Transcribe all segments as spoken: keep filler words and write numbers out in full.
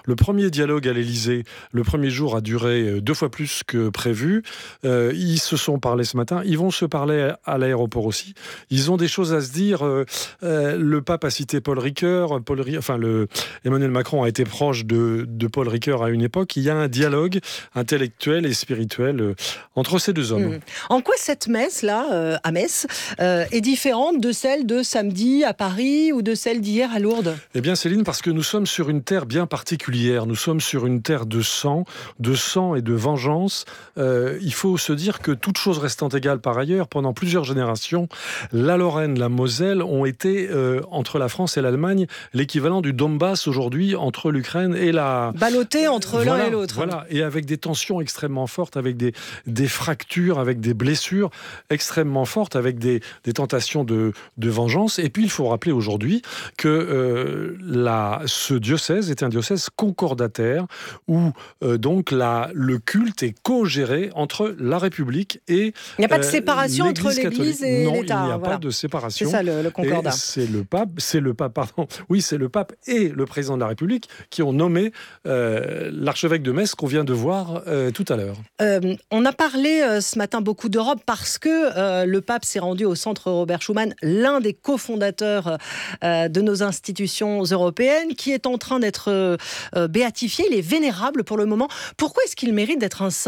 Le premier dialogue à l'Élysée, le premier jour, a duré deux fois plus que prévu. Euh, ils se sont parlé ce matin. Ils vont se parler à l'aéroport aussi. Ils ont des choses à se dire. Euh, euh, le pape a cité Paul Ricoeur. Paul, enfin, le, Emmanuel Macron a été proche de, de Paul Ricoeur à une époque. Il y a un dialogue intellectuel et spirituel euh, entre ces deux hommes. Mmh. En quoi cette messe-là, euh, à Metz, euh, est différente de celle de samedi à Paris ou de celle d'hier à Lourdes ? Eh bien, Céline, parce que nous sommes sur une terre bien particulière. Nous sommes sur une terre de sang, de sang et de vengeance. Euh, il faut se dire que toutes choses restant égales par ailleurs, pendant plusieurs générations, la Lorraine, la Moselle ont été, euh, entre la France et l'Allemagne, l'équivalent du Donbass aujourd'hui entre l'Ukraine et la... Ballotté entre voilà, l'un et l'autre. Voilà, et avec des tensions extrêmement fortes, avec des, des fractures, avec des blessures extrêmement fortes, avec des, des tentations de, de vengeance. Et puis, il faut rappeler aujourd'hui que euh, la, ce diocèse est un diocèse concordataire où euh, donc la, le culte est co-géré entre la République et il n'y a pas de euh, séparation entre l'Église catholique. et non, l'État. Non, il n'y a voilà. pas de séparation. C'est ça le, le concordat. Et c'est le pape, c'est le pape, pardon. Oui, c'est le pape et le président de la République qui ont nommé euh, l'archevêque de Metz qu'on vient de voir euh, tout à l'heure. Euh, on a parlé euh, ce matin beaucoup d'Europe parce que euh, le pape s'est rendu au centre Robert Schuman, l'un des cofondateurs euh, de nos institutions européennes, qui est en train d'être euh, euh, béatifié. Il est vénérable pour le moment. Pourquoi est-ce qu'il mérite d'être un saint ?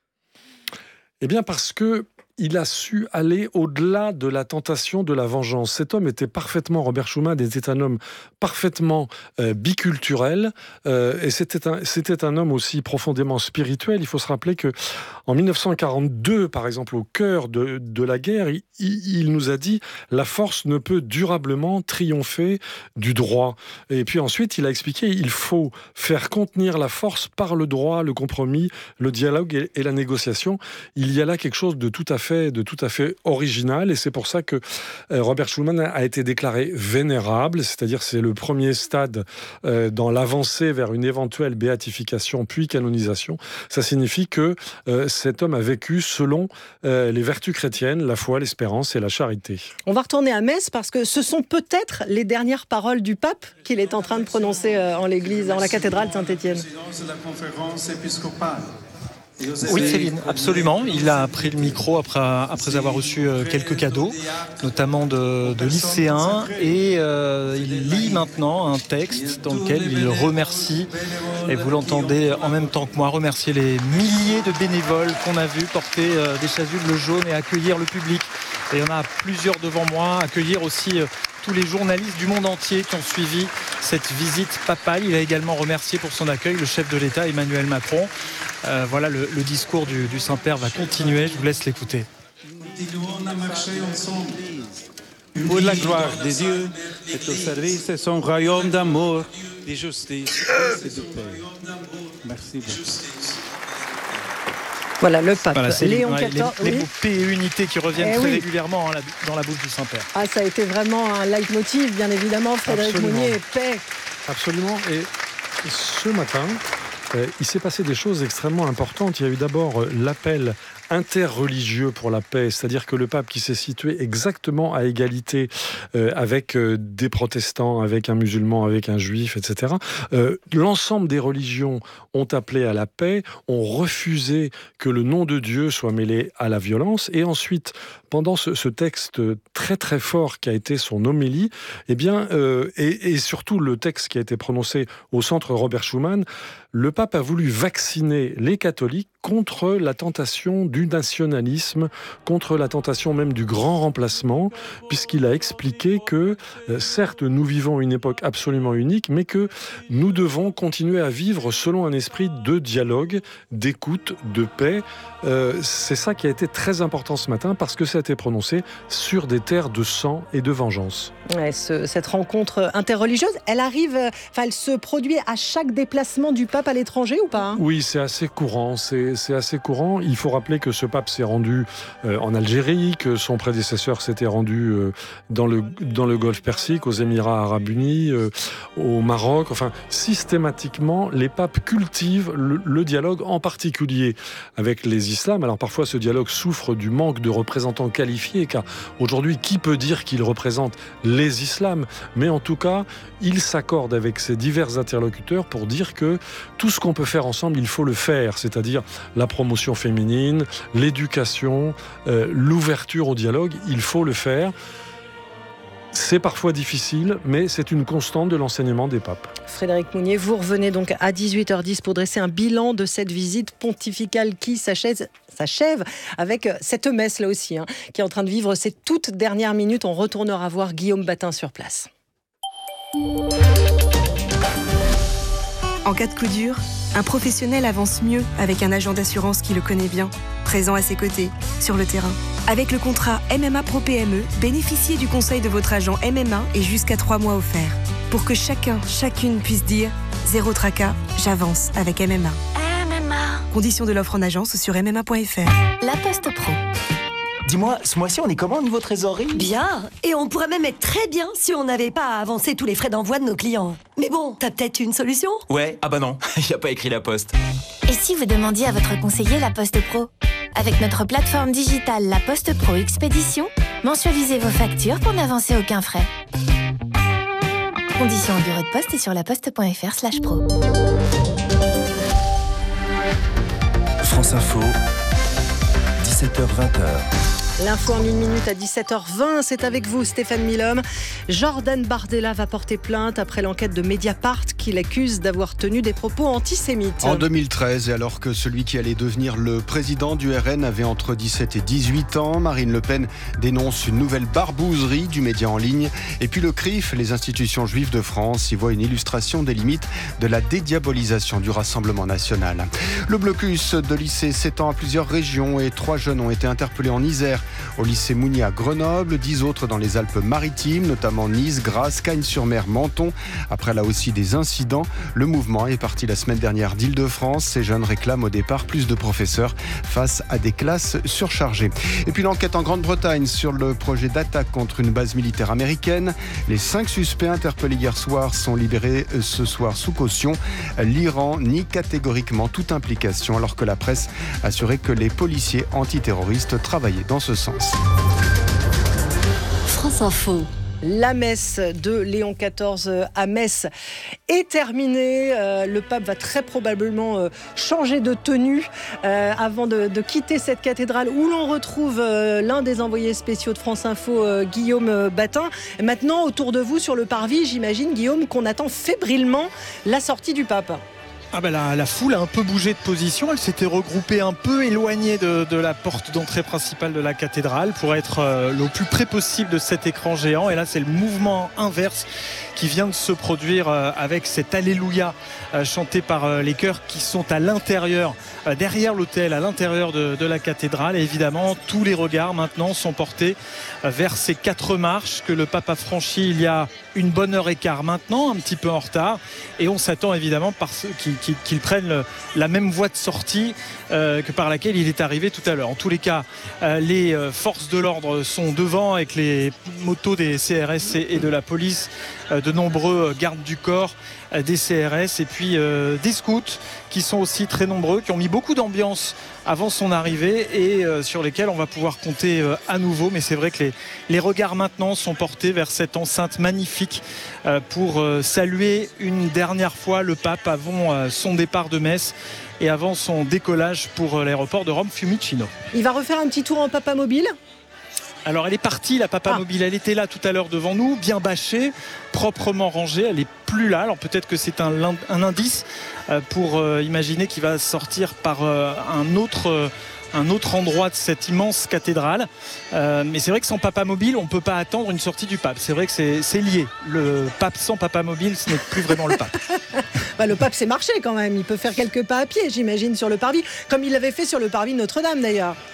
Eh bien parce que il a su aller au-delà de la tentation de la vengeance. Cet homme était parfaitement, Robert Schuman était un homme parfaitement euh, biculturel euh, et c'était un, c'était un homme aussi profondément spirituel. Il faut se rappeler que en dix-neuf cent quarante-deux, par exemple, au cœur de, de la guerre, il, il nous a dit « La force ne peut durablement triompher du droit ». Et puis ensuite, il a expliqué « Il faut faire contenir la force par le droit, le compromis, le dialogue et, et la négociation ». Il y a là quelque chose de tout à fait de tout à fait original et c'est pour ça que Robert Schuman a été déclaré vénérable, c'est-à-dire c'est le premier stade euh, dans l'avancée vers une éventuelle béatification puis canonisation. Ça signifie que euh, cet homme a vécu selon euh, les vertus chrétiennes, la foi, l'espérance et la charité. On va retourner à Metz parce que ce sont peut-être les dernières paroles du pape qu'il est en train de prononcer euh, en l'église, en la cathédrale Saint-Étienne. Oui Céline, absolument. Il a pris le micro après, après avoir reçu quelques cadeaux, notamment de, de lycéens, et euh, il lit maintenant un texte dans lequel il remercie, et vous l'entendez en même temps que moi, remercier les milliers de bénévoles qu'on a vus porter euh, des chasubles jaunes et accueillir le public. Et il y en a plusieurs devant moi, accueillir aussi euh, tous les journalistes du monde entier qui ont suivi cette visite papale. Il a également remercié pour son accueil le chef de l'État, Emmanuel Macron. Euh, voilà, le, le discours du, du Saint-Père va continuer. Je vous laisse l'écouter. Pour la gloire de Dieu et au service de son royaume d'amour, de justice et de paix. Merci beaucoup. Voilà, le pape voilà, Léon ouais, quatorze. Les, oui. les mots paix et unité qui reviennent eh très oui. régulièrement hein, dans la bouche du Saint-Père. Ah, ça a été vraiment un leitmotiv, bien évidemment, Frédéric Absolument. Mounier, paix. Absolument. Et ce matin, euh, il s'est passé des choses extrêmement importantes. Il y a eu d'abord euh, l'appel interreligieux pour la paix, c'est-à-dire que le pape qui s'est situé exactement à égalité euh, avec euh, des protestants, avec un musulman, avec un juif, et cetera. Euh, l'ensemble des religions ont appelé à la paix, ont refusé que le nom de Dieu soit mêlé à la violence, et ensuite, pendant ce, ce texte très très fort qui a été son homélie, eh bien, euh, et, et surtout le texte qui a été prononcé au centre Robert Schuman, le pape a voulu vacciner les catholiques contre la tentation du nationalisme, contre la tentation même du grand remplacement, puisqu'il a expliqué que, euh, certes, nous vivons une époque absolument unique, mais que nous devons continuer à vivre selon un esprit de dialogue, d'écoute, de paix. Euh, c'est ça qui a été très important ce matin, parce que ça a été prononcé sur des terres de sang et de vengeance. Ouais, ce, cette rencontre interreligieuse, elle arrive, enfin, elle se produit à chaque déplacement du pape à l'étranger ou pas hein ? Oui, c'est assez courant. C'est, c'est assez courant. Il faut rappeler que ce pape s'est rendu euh, en Algérie, que son prédécesseur s'était rendu euh, dans, le, dans le Golfe Persique, aux Émirats Arabes Unis, euh, au Maroc. Enfin, systématiquement, les papes cultivent le, le dialogue, en particulier avec les islams. Alors parfois, ce dialogue souffre du manque de représentants qualifiés, car aujourd'hui, qui peut dire qu'il représente les islams ? Mais en tout cas, il s'accorde avec ses divers interlocuteurs pour dire que tout ce qu'on peut faire ensemble, il faut le faire, c'est-à-dire la promotion féminine, l'éducation, euh, l'ouverture au dialogue, il faut le faire. C'est parfois difficile, mais c'est une constante de l'enseignement des papes. Frédéric Mounier, vous revenez donc à dix-huit heures dix pour dresser un bilan de cette visite pontificale qui s'achève, s'achève avec cette messe là aussi, hein, qui est en train de vivre ses toutes dernières minutes. On retournera voir Guillaume Batin sur place. En cas de coup dur, un professionnel avance mieux avec un agent d'assurance qui le connaît bien, présent à ses côtés, sur le terrain. Avec le contrat M M A Pro P M E, bénéficiez du conseil de votre agent M M A et jusqu'à trois mois offerts. Pour que chacun, chacune puisse dire « Zéro tracas, j'avance avec M M A ». M M A. Conditions de l'offre en agence sur m m a point f r. La Poste Pro. Dis-moi, ce mois-ci, on est comment au niveau trésorerie ? Bien, et on pourrait même être très bien si on n'avait pas à avancer tous les frais d'envoi de nos clients. Mais bon, t'as peut-être une solution ? Ouais, ah bah non, il a pas écrit La Poste. Et si vous demandiez à votre conseiller La Poste Pro ? Avec notre plateforme digitale La Poste Pro Expédition, mensualisez vos factures pour n'avancer aucun frais. Conditions au bureau de poste et sur laposte.fr slash pro. France Info, dix-sept heures vingt. L'info en une minute à dix-sept heures vingt, c'est avec vous Stéphane Milhomme. Jordan Bardella va porter plainte après l'enquête de Mediapart qui l'accuse d'avoir tenu des propos antisémites. En deux mille treize, et alors que celui qui allait devenir le président du R N avait entre dix-sept et dix-huit ans, Marine Le Pen dénonce une nouvelle barbouzerie du média en ligne. Et puis le C R I F, les institutions juives de France, y voit une illustration des limites de la dédiabolisation du Rassemblement national. Le blocus de lycée s'étend à plusieurs régions et trois jeunes ont été interpellés en Isère, au lycée Mounier à Grenoble, dix autres dans les Alpes-Maritimes, notamment Nice, Grasse, Cagnes-sur-Mer, Menton. Après là aussi des incidents, le mouvement est parti la semaine dernière d'Île-de-France. Ces jeunes réclament au départ plus de professeurs face à des classes surchargées. Et puis l'enquête en Grande-Bretagne sur le projet d'attaque contre une base militaire américaine. Les cinq suspects interpellés hier soir sont libérés ce soir sous caution. L'Iran nie catégoriquement toute implication alors que la presse assurait que les policiers antiterroristes travaillaient dans ce sens. France Info. La messe de Léon quatorze à Metz est terminée. Euh, le pape va très probablement euh, changer de tenue euh, avant de, de quitter cette cathédrale où l'on retrouve euh, l'un des envoyés spéciaux de France Info, euh, Guillaume Batin. Et maintenant, autour de vous, sur le parvis, j'imagine, Guillaume, qu'on attend fébrilement la sortie du pape. Ah ben la, la foule a un peu bougé de position, elle s'était regroupée un peu éloignée de, de la porte d'entrée principale de la cathédrale pour être euh, le plus près possible de cet écran géant. Et là c'est le mouvement inverse qui vient de se produire euh, avec cet Alléluia euh, chanté par euh, les chœurs qui sont à l'intérieur, euh, derrière l'autel, à l'intérieur de, de la cathédrale. Et évidemment tous les regards maintenant sont portés euh, vers ces quatre marches que le pape a franchies il y a une bonne heure et quart maintenant, un petit peu en retard. Et on s'attend évidemment par ceux qui Qu'il, qu'il prenne le, la même voie de sortie euh, que par laquelle il est arrivé tout à l'heure. En tous les cas, euh, les euh, forces de l'ordre sont devant avec les motos des C R S et, et de la police, euh, de nombreux gardes du corps euh, des C R S et puis euh, des scouts qui sont aussi très nombreux, qui ont mis beaucoup d'ambiance avant son arrivée et euh, sur lesquels on va pouvoir compter euh, à nouveau. Mais c'est vrai que les, les regards maintenant sont portés vers cette enceinte magnifique euh, pour euh, saluer une dernière fois le pape avant euh, son départ de Metz et avant son décollage pour euh, l'aéroport de Rome-Fiumicino. Il va refaire un petit tour en papa mobile ? Alors elle est partie, la papa ah. mobile, elle était là tout à l'heure devant nous, bien bâchée, proprement rangée, elle est plus là. Alors peut-être que c'est un, un indice euh, pour euh, imaginer qu'il va sortir par euh, un autre... Euh, un autre endroit de cette immense cathédrale, euh, mais c'est vrai que sans papa mobile on ne peut pas attendre une sortie du pape. C'est vrai que c'est, c'est lié, le pape sans papa mobile ce n'est plus vraiment le pape. Bah, le pape c'est marché quand même, il peut faire quelques pas à pied j'imagine sur le parvis, comme il l'avait fait sur le parvis de Notre-Dame d'ailleurs.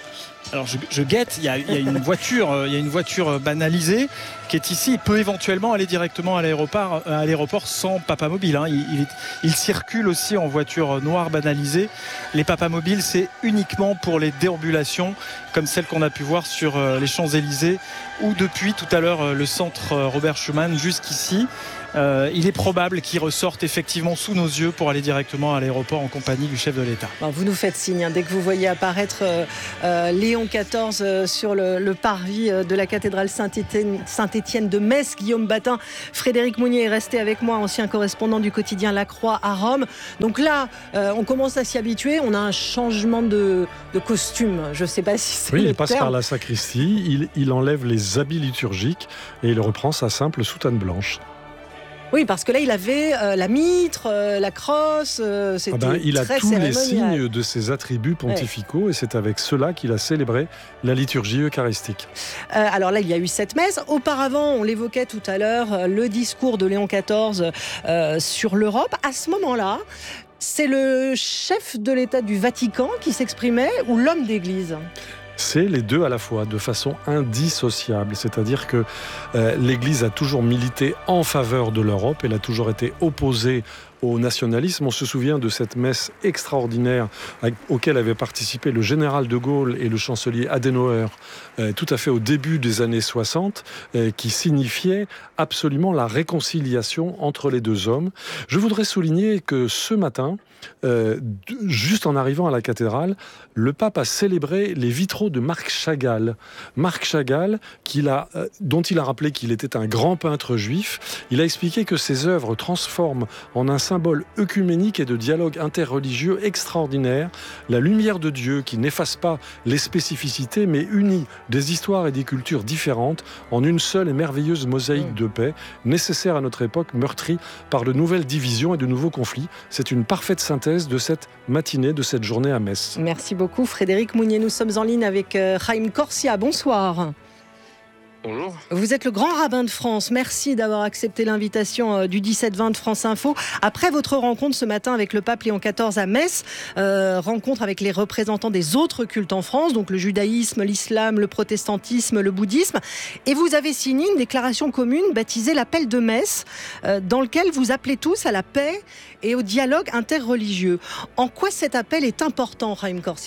Alors je, je guette, il y, a, il y a une voiture, il y a une voiture banalisée qui est ici. Il peut éventuellement aller directement à l'aéroport, à l'aéroport sans papamobile. Hein. Il, il, il circule aussi en voiture noire banalisée. Les papamobiles, c'est uniquement pour les déambulations, comme celle qu'on a pu voir sur les Champs-Élysées ou depuis tout à l'heure le centre Robert Schuman jusqu'ici. Euh, il est probable qu'il ressorte effectivement sous nos yeux pour aller directement à l'aéroport en compagnie du chef de l'État. Bon, vous nous faites signe, hein, dès que vous voyez apparaître euh, euh, Léon quatorze euh, sur le, le parvis euh, de la cathédrale Saint-Étienne, Saint-Étienne de Metz. Guillaume Batin, Frédéric Mounier est resté avec moi, ancien correspondant du quotidien La Croix à Rome. Donc là, euh, on commence à s'y habituer. On a un changement de, de costume. Je ne sais pas si c'est oui, le il passe terme. par la sacristie, il, il enlève les habits liturgiques et il reprend sa simple soutane blanche. Oui, parce que là, il avait euh, la mitre, euh, la crosse, euh, c'était ah ben, il a très tous les cérémonial. signes de ses attributs pontificaux ouais. Et c'est avec cela qu'il a célébré la liturgie eucharistique. Euh, alors là, il y a eu cette messe. Auparavant, on l'évoquait tout à l'heure, le discours de Léon quatorze euh, sur l'Europe. À ce moment-là, c'est le chef de l'État du Vatican qui s'exprimait ou l'homme d'Église ? C'est les deux à la fois, de façon indissociable. C'est-à-dire que euh, l'Église a toujours milité en faveur de l'Europe. Elle a toujours été opposée au nationalisme. On se souvient de cette messe extraordinaire avec, auquel avaient participé le général de Gaulle et le chancelier Adenauer, euh, tout à fait au début des années soixante, euh, qui signifiait absolument la réconciliation entre les deux hommes. Je voudrais souligner que ce matin, euh, juste en arrivant à la cathédrale, le pape a célébré les vitraux de Marc Chagall. Marc Chagall, qu'il a, euh, dont il a rappelé qu'il était un grand peintre juif. Il a expliqué que ses œuvres transforment en un symbole œcuménique et de dialogue interreligieux extraordinaire la lumière de Dieu qui n'efface pas les spécificités mais unit des histoires et des cultures différentes en une seule et merveilleuse mosaïque de paix nécessaire à notre époque meurtrie par de nouvelles divisions et de nouveaux conflits. C'est une parfaite synthèse de cette matinée, de cette journée à Metz. Merci beaucoup Frédéric Mounier. Nous sommes en ligne avec euh, Chaim Corsia. Bonsoir. Bonjour. Vous êtes le grand rabbin de France. Merci d'avoir accepté l'invitation du dix-sept vingt de France Info. Après votre rencontre ce matin avec le pape Léon quatorze à Metz, euh, rencontre avec les représentants des autres cultes en France, donc le judaïsme, l'islam, le protestantisme, le bouddhisme. Et vous avez signé une déclaration commune baptisée l'appel de Metz, euh, dans lequel vous appelez tous à la paix et au dialogue interreligieux. En quoi cet appel est important, Chaim Corsia ?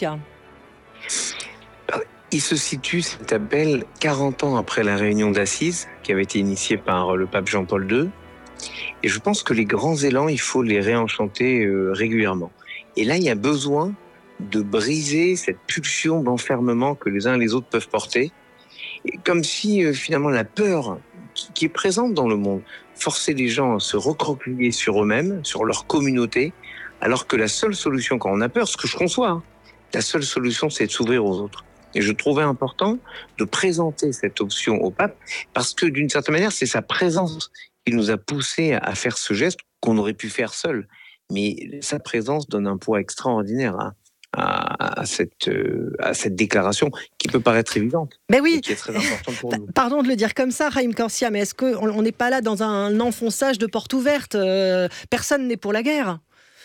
Il se situe, cet appel, quarante ans après la réunion d'Assise, qui avait été initiée par le pape Jean-Paul deux. Et je pense que les grands élans, il faut les réenchanter euh, régulièrement. Et là, il y a besoin de briser cette pulsion d'enfermement que les uns et les autres peuvent porter. Et comme si, euh, finalement, la peur qui, qui est présente dans le monde forçait les gens à se recroqueviller sur eux-mêmes, sur leur communauté, alors que la seule solution quand on a peur, ce que je conçois, hein, la seule solution, c'est de s'ouvrir aux autres. Et je trouvais important de présenter cette option au pape parce que d'une certaine manière, c'est sa présence qui nous a poussé à faire ce geste qu'on aurait pu faire seul. Mais sa présence donne un poids extraordinaire à, à, à, cette, à cette déclaration qui peut paraître évidente, mais oui. Et qui est très importante pour nous. Pardon de le dire comme ça, Chaim Corsia, mais est-ce qu'on n'est pas là dans un enfonçage de porte ouverte ? euh, Personne n'est pour la guerre.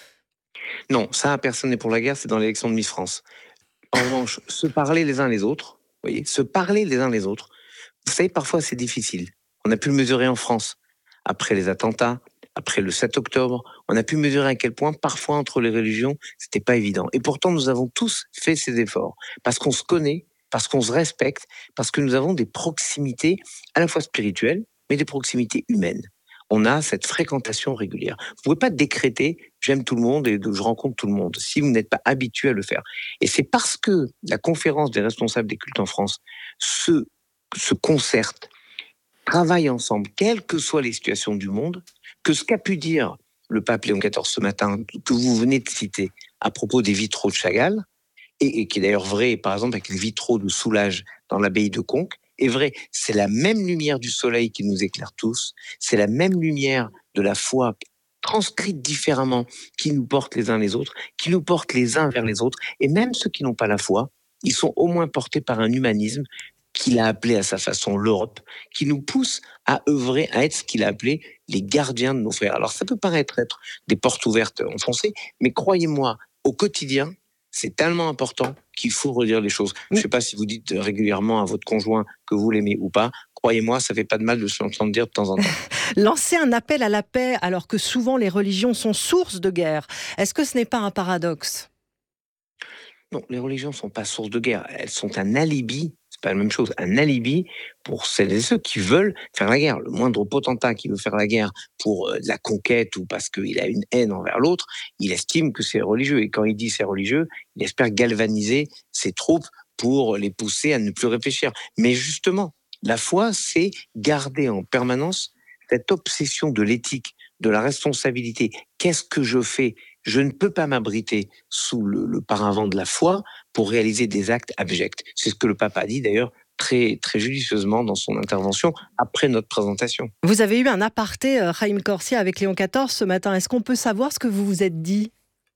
Non, ça, personne n'est pour la guerre, c'est dans l'élection de Miss France. En revanche, se parler les uns les autres, vous voyez, se parler les uns les autres, vous savez, parfois c'est difficile. On a pu le mesurer en France, après les attentats, après le sept octobre, on a pu mesurer à quel point, parfois, entre les religions, c'était pas évident. Et pourtant, nous avons tous fait ces efforts, parce qu'on se connaît, parce qu'on se respecte, parce que nous avons des proximités, à la fois spirituelles, mais des proximités humaines. On a cette fréquentation régulière. Vous ne pouvez pas décréter « j'aime tout le monde et je rencontre tout le monde » si vous n'êtes pas habitué à le faire. Et c'est parce que la conférence des responsables des cultes en France se, se concerte, travaille ensemble, quelles que soient les situations du monde, que ce qu'a pu dire le pape Léon quatorze ce matin, que vous venez de citer, à propos des vitraux de Chagall, et, et qui est d'ailleurs vrai, par exemple, avec les vitraux de Soulages dans l'abbaye de Conques, est vrai, c'est la même lumière du soleil qui nous éclaire tous, c'est la même lumière de la foi transcrite différemment qui nous porte les uns les autres, qui nous porte les uns vers les autres, et même ceux qui n'ont pas la foi, ils sont au moins portés par un humanisme qu'il a appelé à sa façon l'Europe, qui nous pousse à œuvrer, à être ce qu'il a appelé les gardiens de nos frères. Alors ça peut paraître être des portes ouvertes enfoncées, mais croyez-moi, au quotidien, c'est tellement important qu'il faut redire les choses. Je ne sais pas si vous dites régulièrement à votre conjoint que vous l'aimez ou pas. Croyez-moi, ça fait pas de mal de se l'entendre dire de temps en temps. Lancer un appel à la paix alors que souvent les religions sont source de guerre, est-ce que ce n'est pas un paradoxe ? Non, les religions ne sont pas source de guerre. Elles sont un alibi, c'est pas la même chose, un alibi pour celles et ceux qui veulent faire la guerre. Le moindre potentat qui veut faire la guerre pour euh, la conquête ou parce qu'il a une haine envers l'autre, il estime que c'est religieux. Et quand il dit c'est religieux, il espère galvaniser ses troupes pour les pousser à ne plus réfléchir. Mais justement, la foi, c'est garder en permanence cette obsession de l'éthique, de la responsabilité. Qu'est-ce que je fais ? Je ne peux pas m'abriter sous le, le paravent de la foi pour réaliser des actes abjects. C'est ce que le pape a dit d'ailleurs très, très judicieusement dans son intervention après notre présentation. Vous avez eu un aparté, euh, Haïm Corsia, avec Léon quatorze ce matin. Est-ce qu'on peut savoir ce que vous vous êtes dit ?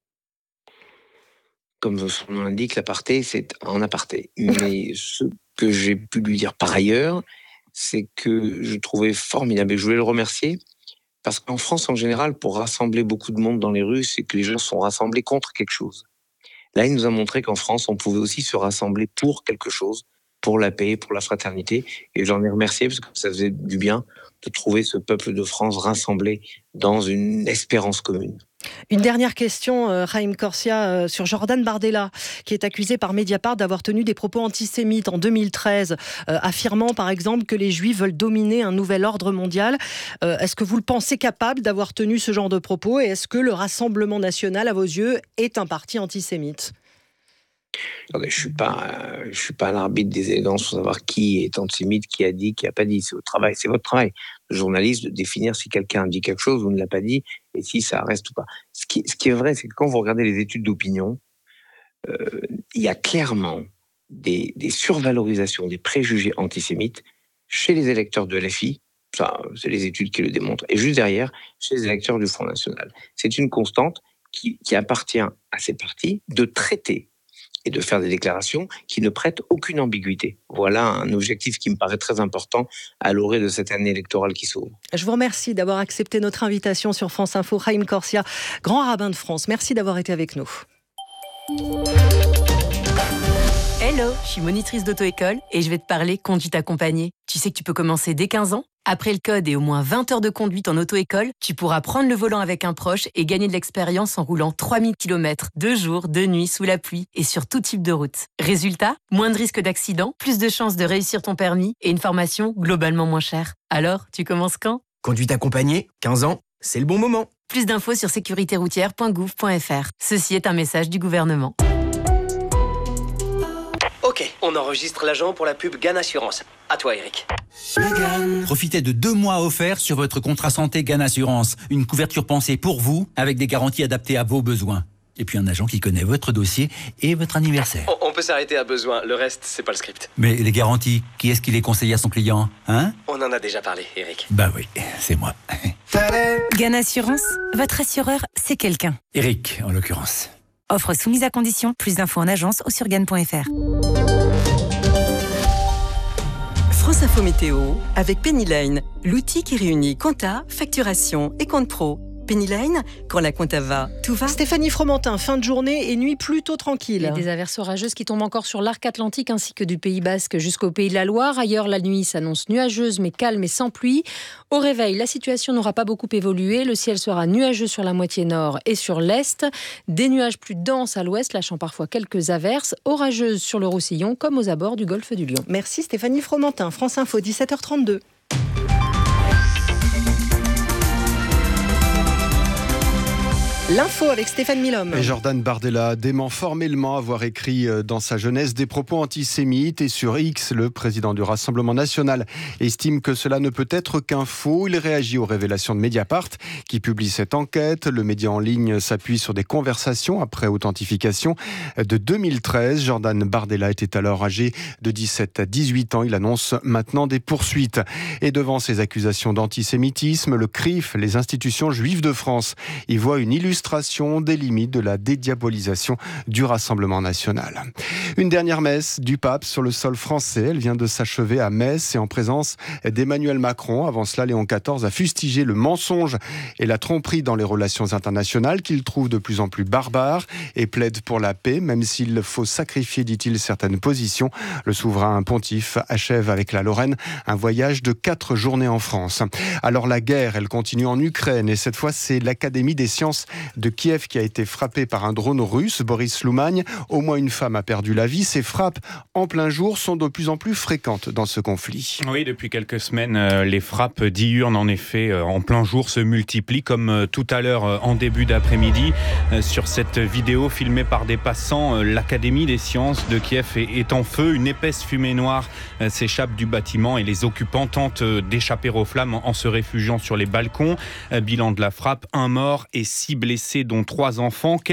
Comme son nom l'indique, l'aparté, c'est en aparté. Mais ce que j'ai pu lui dire par ailleurs, c'est que je trouvais formidable et je voulais le remercier. Parce qu'en France, en général, pour rassembler beaucoup de monde dans les rues, c'est que les gens sont rassemblés contre quelque chose. Là, il nous a montré qu'en France, on pouvait aussi se rassembler pour quelque chose, pour la paix, pour la fraternité. Et j'en ai remercié parce que ça faisait du bien de trouver ce peuple de France rassemblé dans une espérance commune. Une dernière question, euh, Haïm Corsia, euh, sur Jordan Bardella, qui est accusé par Mediapart d'avoir tenu des propos antisémites en deux mille treize, euh, affirmant par exemple que les Juifs veulent dominer un nouvel ordre mondial. Euh, est-ce que vous le pensez capable d'avoir tenu ce genre de propos et est-ce que le Rassemblement national, à vos yeux, est un parti antisémite ? Attendez, je suis pas, je suis pas l'arbitre des élégances pour savoir qui est antisémite, qui a dit, qui a pas dit. C'est votre travail, c'est votre travail, de journaliste, de définir si quelqu'un a dit quelque chose ou ne l'a pas dit et si ça reste ou pas. Ce qui, ce qui est vrai, c'est que quand vous regardez les études d'opinion, euh, il y a clairement des, des survalorisations, des préjugés antisémites chez les électeurs de L F I. Ça, c'est les études qui le démontrent. Et juste derrière, chez les électeurs du Front National. C'est une constante qui, qui appartient à ces partis de traiter et de faire des déclarations qui ne prêtent aucune ambiguïté. Voilà un objectif qui me paraît très important à l'orée de cette année électorale qui s'ouvre. Je vous remercie d'avoir accepté notre invitation sur France Info. Haïm Corsia, grand rabbin de France, merci d'avoir été avec nous. Hello, je suis monitrice d'auto-école et je vais te parler conduite accompagnée. Tu sais que tu peux commencer dès quinze ans ? Après le code et au moins vingt heures de conduite en auto-école, tu pourras prendre le volant avec un proche et gagner de l'expérience en roulant trois mille kilomètres, de jour, de nuit, sous la pluie et sur tout type de route. Résultat, moins de risques d'accident, plus de chances de réussir ton permis et une formation globalement moins chère. Alors, tu commences quand ? Conduite accompagnée, quinze ans, c'est le bon moment. Plus d'infos sur sécurité routière point gouv point f r. Ceci est un message du gouvernement. Ok, on enregistre l'agent pour la pub Gan Assurance. À toi, Eric. Profitez de deux mois offerts sur votre contrat santé Gan Assurance. Une couverture pensée pour vous, avec des garanties adaptées à vos besoins. Et puis un agent qui connaît votre dossier et votre anniversaire. On, on peut s'arrêter à besoin, le reste, c'est pas le script. Mais les garanties, qui est-ce qui les conseille à son client, hein ? On en a déjà parlé, Eric. Bah oui, c'est moi. Gan Assurance, votre assureur, c'est quelqu'un. Eric, en l'occurrence. Offre soumise à condition. Plus d'infos en agence ou sur gan point f r. France Info Météo avec Pennyline, l'outil qui réunit compta, facturation et compte pro. Pennyline, quand la compta va, tout va. Stéphanie Fromentin, fin de journée et nuit plutôt tranquille. Et des averses orageuses qui tombent encore sur l'arc atlantique ainsi que du Pays Basque jusqu'au Pays de la Loire. Ailleurs, la nuit s'annonce nuageuse mais calme et sans pluie. Au réveil, la situation n'aura pas beaucoup évolué. Le ciel sera nuageux sur la moitié nord et sur l'est. Des nuages plus denses à l'ouest, lâchant parfois quelques averses. Orageuses sur le Roussillon comme aux abords du golfe du Lion. Merci Stéphanie Fromentin. France Info, dix-sept heures trente-deux. L'info avec Stéphane Milhomme. Et Jordan Bardella dément formellement avoir écrit dans sa jeunesse des propos antisémites et sur X, le président du Rassemblement national estime que cela ne peut être qu'un faux. Il réagit aux révélations de Mediapart qui publie cette enquête. Le média en ligne s'appuie sur des conversations après authentification de deux mille treize. Jordan Bardella était alors âgé de dix-sept à dix-huit ans. Il annonce maintenant des poursuites. Et devant ces accusations d'antisémitisme, le C R I F, les institutions juives de France, y voient une illustration l'illustration des limites de la dédiabolisation du Rassemblement national. Une dernière messe du pape sur le sol français. Elle vient de s'achever à Metz et en présence d'Emmanuel Macron. Avant cela, Léon quatorze a fustigé le mensonge et la tromperie dans les relations internationales qu'il trouve de plus en plus barbares et plaide pour la paix, même s'il faut sacrifier, dit-il, certaines positions. Le souverain pontife achève avec la Lorraine un voyage de quatre journées en France. Alors la guerre, elle continue en Ukraine et cette fois, c'est l'Académie des sciences de Kiev qui a été frappée par un drone russe. Boris Loumagne, au moins une femme a perdu la vie. Ces frappes en plein jour sont de plus en plus fréquentes dans ce conflit. Oui, depuis quelques semaines, euh, les frappes diurnes, en effet, euh, en plein jour se multiplient, comme euh, tout à l'heure euh, en début d'après-midi. Euh, sur cette vidéo filmée par des passants, euh, l'Académie des sciences de Kiev est, est en feu. Une épaisse fumée noire euh, s'échappe du bâtiment et les occupants tentent euh, d'échapper aux flammes en, en se réfugiant sur les balcons. Euh, bilan de la frappe, un mort et six blessés, dont trois enfants.